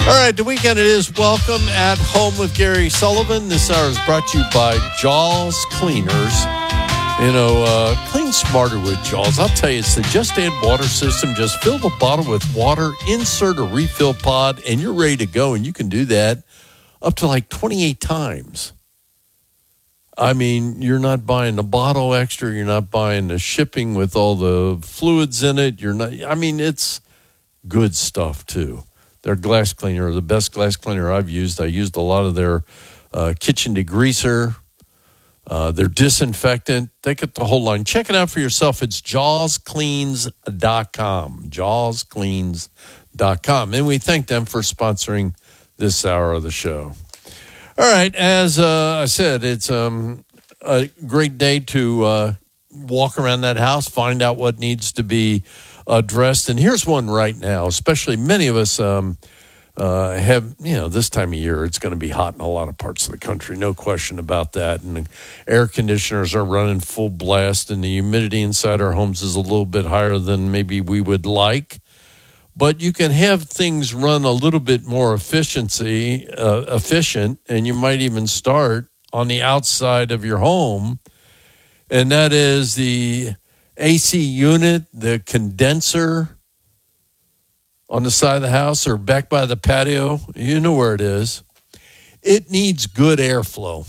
All right, the weekend it is. Welcome at Home with Gary Sullivan. This hour is brought to you by Jaws Cleaners. Clean smarter with Jaws. I'll tell you, it's the Just Add Water system. Just fill the bottle with water, insert a refill pod, and you're ready to go. And you can do that up to like 28 times. I mean, you're not buying the bottle extra. You're not buying the shipping with all the fluids in it. It's good stuff, too. Their glass cleaner, the best glass cleaner I've used. I used a lot of their kitchen degreaser, their disinfectant. They get the whole line. Check it out for yourself. It's jawscleans.com. Jawscleans.com. And we thank them for sponsoring this hour of the show. All right. As I said, it's a great day to walk around that house, find out what needs to be addressed. And here's one right now, especially many of us have, this time of year, it's going to be hot in a lot of parts of the country. No question about that. And the air conditioners are running full blast, and the humidity inside our homes is a little bit higher than maybe we would like. But you can have things run a little bit more efficient, and you might even start on the outside of your home. And that is the AC unit, the condenser on the side of the house or back by the patio. You know where it is. It needs good airflow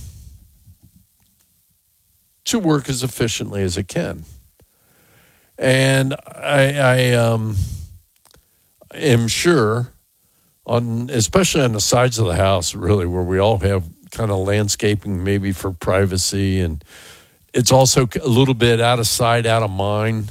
to work as efficiently as it can. And I am sure, especially on the sides of the house, really, where we all have kind of landscaping maybe for privacy, and it's also a little bit out of sight, out of mind.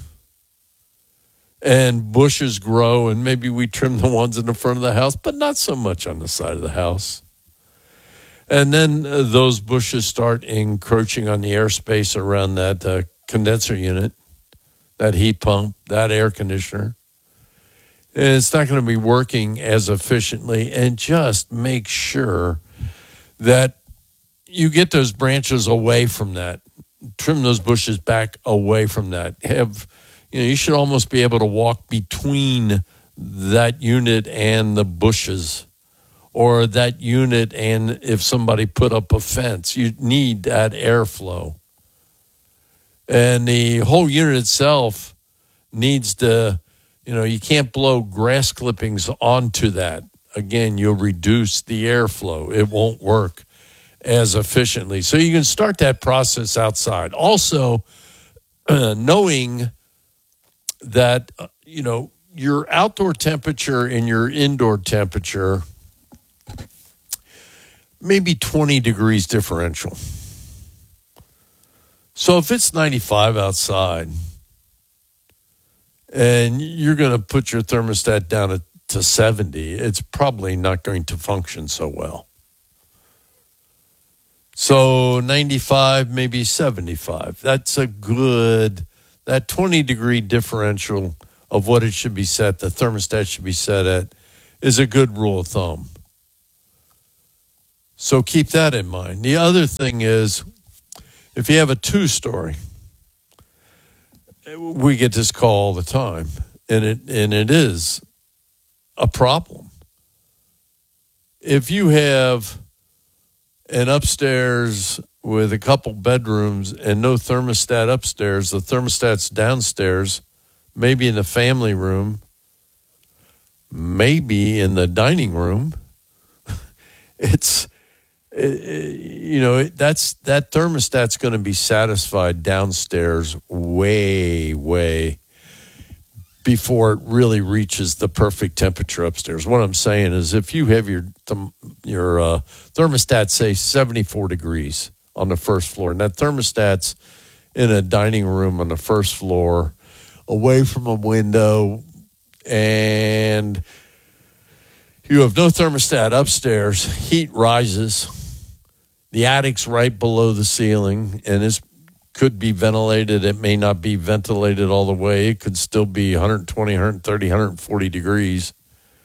And bushes grow, and maybe we trim the ones in the front of the house, but not so much on the side of the house. And then those bushes start encroaching on the airspace around that condenser unit, that heat pump, that air conditioner. And it's not going to be working as efficiently. And just make sure that you get those branches away from that. Trim those bushes back away from that. You should almost be able to walk between that unit and the bushes, or that unit and if somebody put up a fence. You need that airflow. And the whole unit itself needs to, you can't blow grass clippings onto that. Again, you'll reduce the airflow. It won't work as efficiently. So you can start that process outside. Also, knowing that, your outdoor temperature and your indoor temperature, maybe 20 degrees differential. So if it's 95 outside and you're going to put your thermostat down to 70, it's probably not going to function so well. So 95, maybe 75. That's that 20-degree differential of what it should be set, the thermostat should be set at, is a good rule of thumb. So keep that in mind. The other thing is, if you have a two-story, we get this call all the time, and it is a problem. If you have an upstairs with a couple bedrooms and no thermostat upstairs, the thermostat's downstairs, maybe in the family room, maybe in the dining room, that thermostat's going to be satisfied downstairs way before it really reaches the perfect temperature upstairs. What I'm saying is, if you have your thermostat, say 74 degrees on the first floor, and that thermostat's in a dining room on the first floor, away from a window, and you have no thermostat upstairs, heat rises. The attic's right below the ceiling, and this could be ventilated. It may not be ventilated all the way. It could still be 120, 130, 140 degrees.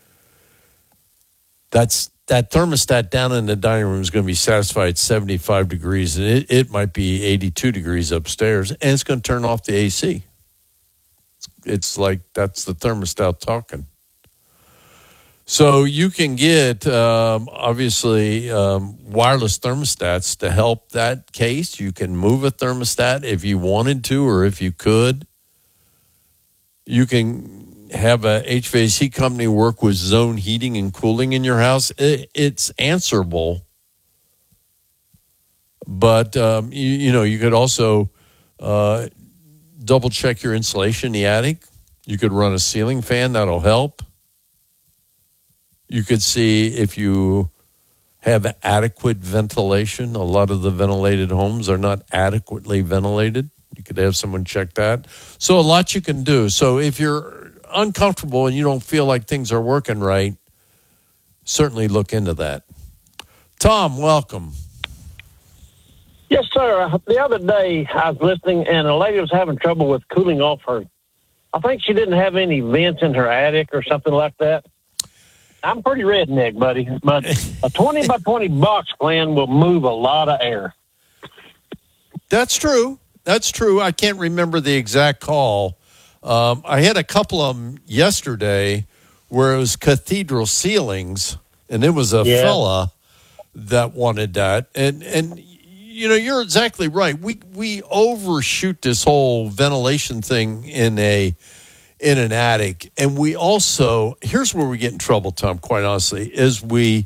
That thermostat down in the dining room is going to be satisfied at 75 degrees, and it might be 82 degrees upstairs, and it's going to turn off the AC. It's like that's the thermostat talking. So you can get, obviously, wireless thermostats to help that case. You can move a thermostat if you wanted to or if you could. You can have a HVAC company work with zone heating and cooling in your house. It's answerable. But, you could also double check your insulation in the attic. You could run a ceiling fan. That'll help. You could see if you have adequate ventilation. A lot of the ventilated homes are not adequately ventilated. You could have someone check that. So a lot you can do. So if you're uncomfortable and you don't feel like things are working right, certainly look into that. Tom, welcome. Yes, sir. The other day I was listening, and a lady was having trouble with cooling off her. I think she didn't have any vents in her attic or something like that. I'm pretty redneck, buddy, but a 20 by 20 box fan will move a lot of air. That's true. That's true. I can't remember the exact call. I had a couple of them yesterday where it was cathedral ceilings, and it was a fella that wanted that. And you're exactly right. We overshoot this whole ventilation thing in an attic. And we also, here's where we get in trouble, Tom, quite honestly, is we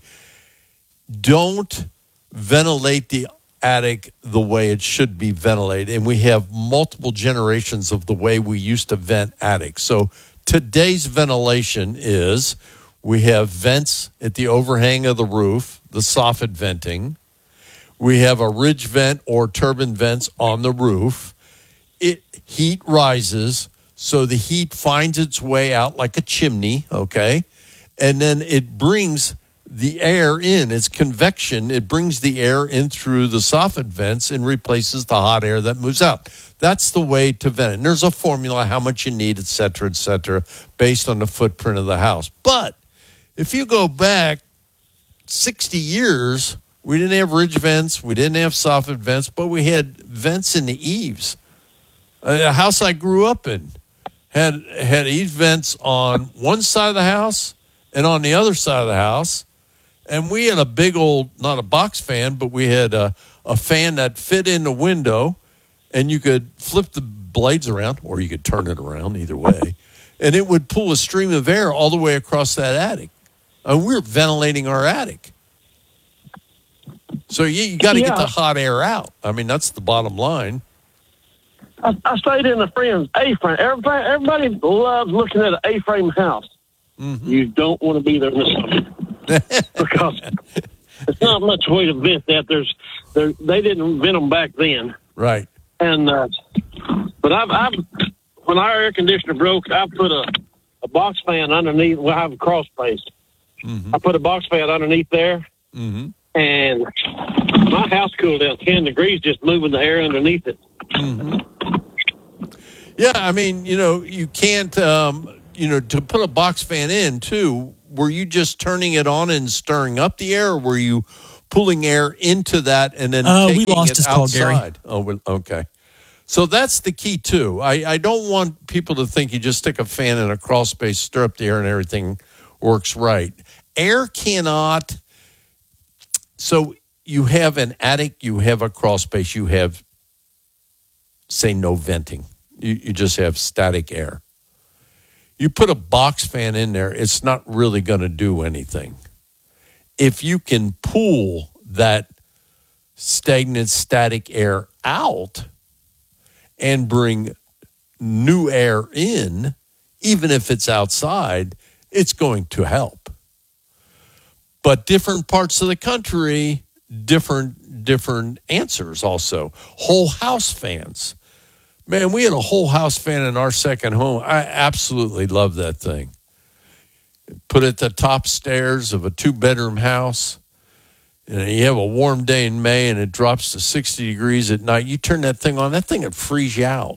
don't ventilate the attic the way it should be ventilated. And we have multiple generations of the way we used to vent attics. So today's ventilation is we have vents at the overhang of the roof, the soffit venting. We have a ridge vent or turbine vents on the roof. Heat rises. So the heat finds its way out like a chimney, okay? And then it brings the air in. It's convection. It brings the air in through the soffit vents and replaces the hot air that moves out. That's the way to vent it. And there's a formula, how much you need, et cetera, based on the footprint of the house. But if you go back 60 years, we didn't have ridge vents. We didn't have soffit vents, but we had vents in the eaves. A house I grew up in had eave vents on one side of the house and on the other side of the house. And we had a big old, not a box fan, but we had a fan that fit in the window, and you could flip the blades around, or you could turn it around, either way, and it would pull a stream of air all the way across that attic. And we were ventilating our attic. So you got to get the hot air out. I mean, that's the bottom line. I stayed in a friend's A-frame. Everybody loves looking at an A-frame house. Mm-hmm. You don't want to be there in the summer because it's not much way to vent that. They didn't vent them back then, right? And but I've when our air conditioner broke, I put a box fan underneath. Well, I have a crawl space. Mm-hmm. I put a box fan underneath there, and my house cooled down 10 degrees just moving the air underneath it. Mm-hmm. Yeah, I mean, you can't, to put a box fan in, too, were you just turning it on and stirring up the air, or were you pulling air into that and then taking we lost it his call, outside? Gary. Oh, okay. So that's the key, too. I don't want people to think you just stick a fan in a crawl space, stir up the air, and everything works right. Air cannot, so you have an attic, you have a crawl space, you have, say, no venting. You just have static air. You put a box fan in there, it's not really going to do anything. If you can pull that stagnant static air out and bring new air in, even if it's outside, it's going to help. But different parts of the country, different answers also. Whole house fans. Man, we had a whole house fan in our second home. I absolutely love that thing. Put it at the top stairs of a 2-bedroom house. And you have a warm day in May and it drops to 60 degrees at night. You turn that thing on, that thing would freeze you out.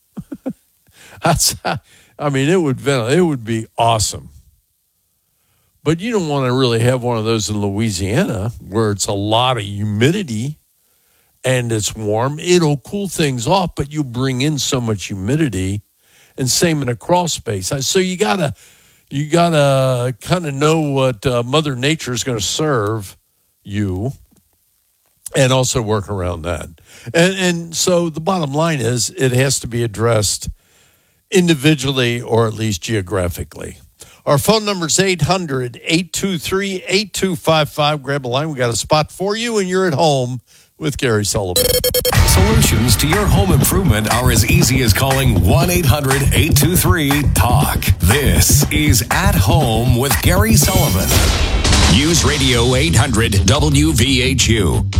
It would be awesome. But you don't want to really have one of those in Louisiana where it's a lot of humidity and it's warm. It'll cool things off, but you bring in so much humidity, and same in a crawl space. So you gotta You got to kind of know what Mother Nature is going to serve you and also work around that. And so the bottom line is it has to be addressed individually or at least geographically. Our phone number is 800-823-8255. Grab a line. We got a spot for you, and you're at home with Gary Sullivan. Solutions to your home improvement are as easy as calling 1-800-823-TALK. This is At Home with Gary Sullivan. News Radio 800 WVHU.